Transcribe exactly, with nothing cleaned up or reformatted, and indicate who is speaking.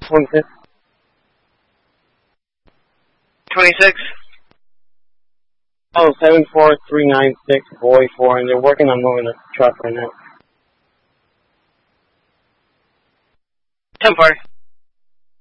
Speaker 1: twenty-six.
Speaker 2: twenty-six.
Speaker 1: Oh, seven four three nine six boy four, and they're working on moving the truck right now.
Speaker 2: ten four.